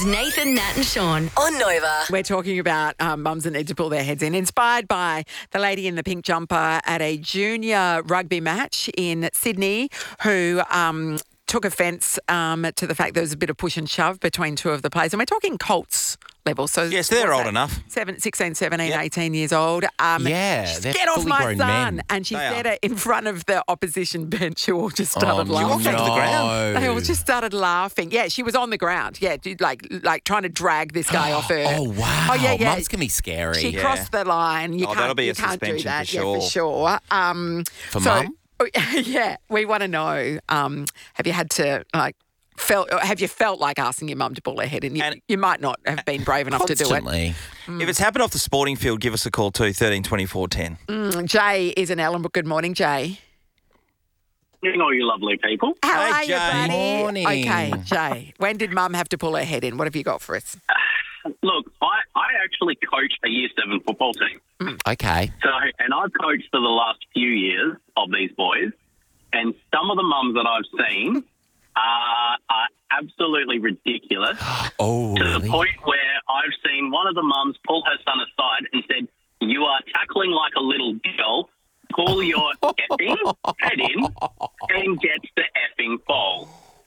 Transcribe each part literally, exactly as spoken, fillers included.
is Nathan, Nat and Sean on Nova. We're talking about um, mums that need to pull their heads in. Inspired by the lady in the pink jumper at a junior rugby match in Sydney who um, took offence um, to the fact there was a bit of push and shove between two of the players. And we're talking Colts level. So yes, they're what's old that? enough. Seven, sixteen, seventeen, Yep. eighteen years old. Um, Yeah, she said, they're get off fully my grown son. men. And she They said are. it in front of the opposition bench who all just started Oh, laughing. no. to the ground. They all just started laughing. Yeah, she was on the ground. Yeah, dude, like like trying to drag this guy off her. Oh, wow. Oh, yeah, yeah. Mums can be scary. She Yeah. crossed the line. You Oh, can't, that'll be you a can't do suspension that. for Yeah, for sure. sure. Um, For so, mum? Yeah, we want to know. Um, have you had to like felt? Have you felt like asking your mum to pull her head in? You, And- you might not have been brave enough to do it. Constantly. If it's happened off the sporting field, give us a call too, thirteen twenty-four ten. Mm, Jay is in Ellenbrook. Good morning, Jay. Morning, all you lovely people. How Hey, are you, Jay. buddy? Morning. Okay, Jay. When did mum have to pull her head in? What have you got for us? Look, I, I actually coach a year seven football team. Okay. So, and I've coached for the last few years of these boys, and some of the mums that I've seen are, are absolutely ridiculous Oh, to the really? point where I've seen one of the mums pull her son aside and said, "You are tackling like a little girl. Pull your effing head in and get the effing ball."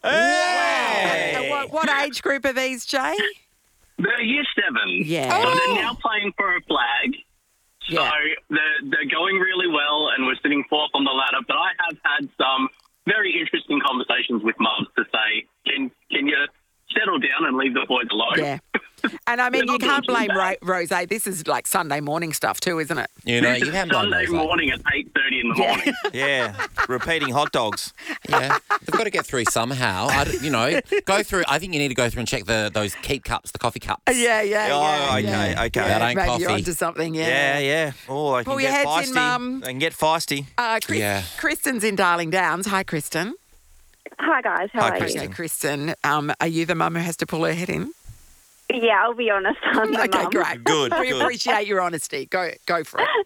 Hey! And what, what age group are these, Jay? They're year seven. Yeah. So Oh. they're now playing for a flag. So Yeah. they're, they're going really well and we're sitting fourth on the ladder. But I have had some very interesting conversations with mums to say, can can you settle down and leave the boys alone? Yeah. And I mean, They're you not can't doing blame too Ro- bad. Rose. This is like Sunday morning stuff too, isn't it? You know, This you is can blame Sunday those, like- morning at eight thirty in the Yeah. morning. Yeah, repeating hot dogs. Yeah, they've got to get through somehow. I, don't- you know, go through. I think you need to go through and check the those keep cups, the coffee cups. Yeah, yeah, Oh, yeah. okay, yeah. okay. That ain't Maybe coffee. you're onto something, yeah. Yeah, yeah. Oh, I can Pull your get heads feisty. in, Mum. I can get feisty. Uh, Chris, Yeah. Kristen's in Darling Downs. Hi, Kristen. Hi guys, how Hi, are Kristen. Okay, Kristen. Um, are you the mum who has to pull her head in? you? Yeah, I'll be honest. I'm the Okay, mum. great. Good, We good. appreciate your honesty. Go, go for it.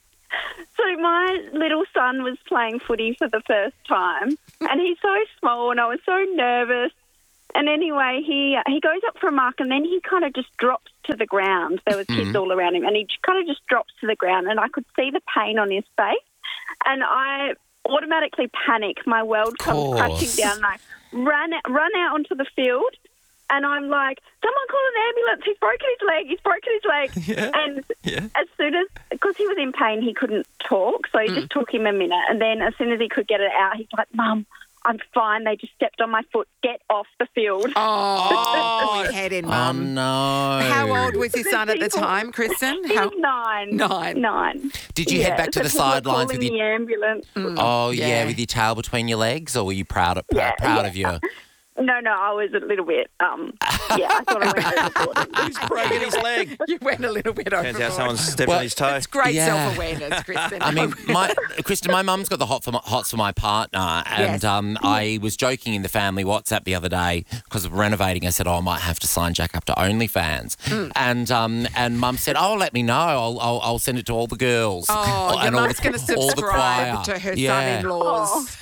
So my little son was playing footy for the first time, and he's so small, and I was so nervous. And anyway, he he goes up for a mark, and then he kind of just drops to the ground. There was kids all around him, and he kind of just drops to the ground, and I could see the pain on his face, and I automatically panic. My world comes Course. crashing down, and I run run out onto the field. And I'm like, someone call an ambulance. He's broken his leg. He's broken his leg. Yeah. And Yeah. as soon as, because he was in pain, he couldn't talk. So it just took him a minute. And then as soon as he could get it out, he's like, Mum, I'm fine. They just stepped on my foot. Get off the field. Oh, pull your head in, Oh mum. no! How old was your son at the People- time, Kristen? He How? was nine. Nine. Nine. Did you Yeah, head back to so the people were sidelines with calling your? the ambulance. Oh yeah. Yeah. with your tail between your legs, or were you proud of Yeah, proud yeah. of your? No, no, I was a little bit, um, yeah, I thought I went overboard. He's broken his leg. You went a little bit Turns out overboard. someone's stepped Well, on his toe. That's great Yeah. self-awareness, Kristen. I mean, my Kristen, my mum's got the hot for my, hots for my partner, and Yes. um, I was joking in the family WhatsApp the other day because of renovating. I said, "Oh, I might have to sign Jack up to OnlyFans," Hmm. and um, and Mum said, "Oh, let me know. I'll I'll, I'll send it to all the girls." Oh, your and all mum's the- going to all the choir. subscribe to her Yeah. son-in-law's.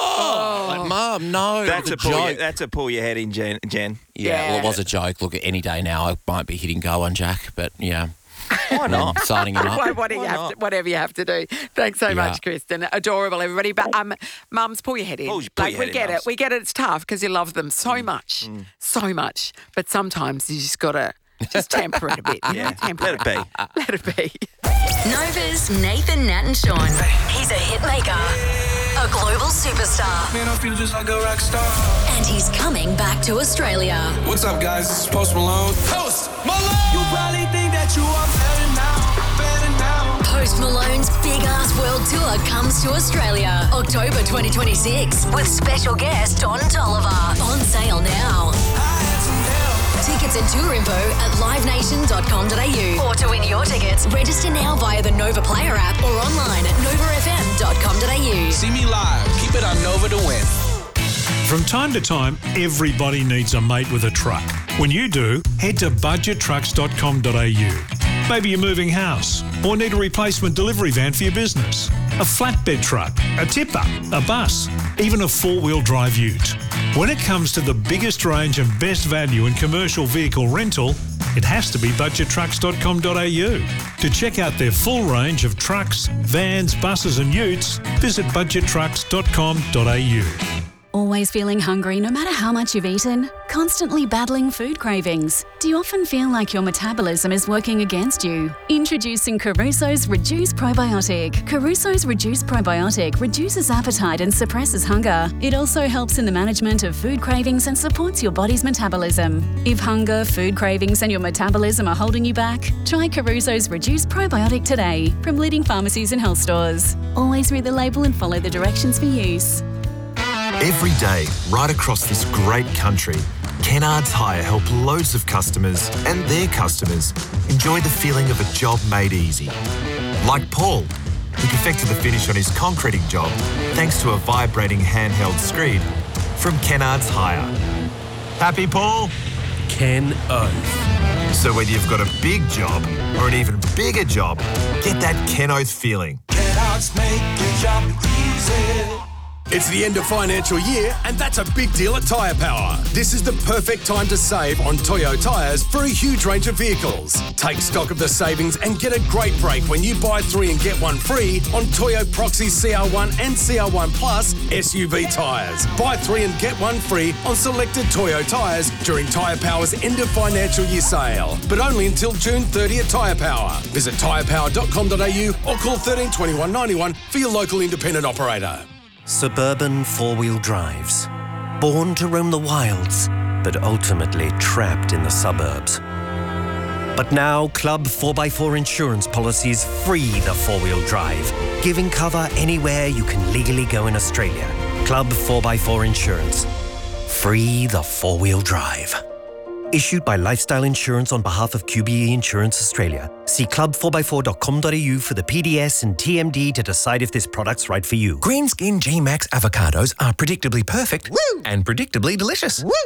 Oh, like, Mum, no, That's it a was pull. Your, joke. that's a pull your head in, Jen. Jen. Yeah, Yeah. well, it was a joke. Look, any day now, I might be hitting go on Jack, but yeah, Why not? signing him Why- up. what do you Why have not? to, whatever you have to do. Thanks so Yeah. much, Kristen. Adorable, everybody. But um, mums, pull your head in. Pull- pull like your we head in, get it, mums. we get it. It's tough because you love them so much, so much. But sometimes you just got to just temper it a bit. you know, Yeah, temper let it be. Let it be. Nova's Nathan, Nat and Sean. He's a hit maker, a global superstar, Man, I feel just like a rock star. and he's coming back to Australia. What's up, guys? This is Post Malone. Post Malone! You probably think that you are better now, better now. Post Malone's big ass world tour comes to Australia October twenty twenty-six with special guest Don Tolliver. On sale now. I had some help. Tickets and tour info at live nation dot com dot a u. Or to win your tickets, register now via the Nova Player app or online at nova f m dot com dot a u. See me live. Keep it on Nova to win. From time to time, everybody needs a mate with a truck. When you do, head to budget trucks dot com dot a u. Maybe you're moving house or need a replacement delivery van for your business. a flatbed truck, a tipper, a bus, even a four-wheel drive ute. When it comes to the biggest range and best value in commercial vehicle rental, it has to be budget trucks dot com dot a u. To check out their full range of trucks, vans, buses and utes, visit budget trucks dot com dot a u. Always feeling hungry no matter how much you've eaten? Constantly battling food cravings? Do you often feel like your metabolism is working against you? Introducing Caruso's Reduce Probiotic. Caruso's Reduce Probiotic reduces appetite and suppresses hunger. It also helps in the management of food cravings and supports your body's metabolism. If hunger, food cravings and your metabolism are holding you back, try Caruso's Reduce Probiotic today from leading pharmacies and health stores. Always read the label and follow the directions for use. Every day, right across this great country, Kennards Hire help loads of customers and their customers enjoy the feeling of a job made easy. Like Paul, who perfected the finish on his concreting job thanks to a vibrating handheld screed from Kennards Hire. Happy, Paul? Ken Oath. So whether you've got a big job or an even bigger job, get that Ken Oath feeling. Kennards make your job easy. It's the end of financial year, and that's a big deal at Tyre Power. This is the perfect time to save on Toyo tyres for a huge range of vehicles. Take stock of the savings and get a great break when you buy three and get one free on Toyo Proxy C R one and C R one Plus S U V tyres. Buy three and get one free on selected Toyo tyres during Tyre Power's end of financial year sale, but only until June thirtieth at Tyre Power. Visit tyre power dot com dot a u or call one three two one nine one for your local independent operator. Suburban four-wheel drives. Born to roam the wilds, but ultimately trapped in the suburbs. But now, Club four by four insurance policies free the four-wheel drive, giving cover anywhere you can legally go in Australia. Club four by four Insurance. Free the four-wheel drive. Issued by Lifestyle Insurance on behalf of Q B E Insurance Australia. See club four by four dot com dot a u for the P D S and T M D to decide if this product's right for you. Green Skin G-Max avocados are predictably perfect Woo! and predictably delicious. Woo!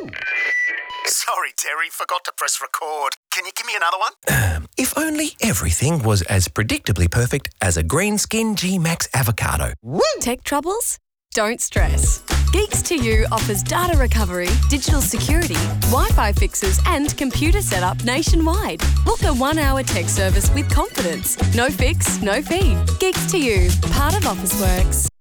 Sorry, Terry, forgot to press record. Can you give me another one? Um, if only everything was as predictably perfect as a Green Skin G-Max avocado. Woo! Tech troubles? Don't stress. Geeks to You offers data recovery, digital security, Wi-Fi fixes and computer setup nationwide. Book a one-hour tech service with confidence. No fix, no fee. Geeks to You, part of Officeworks.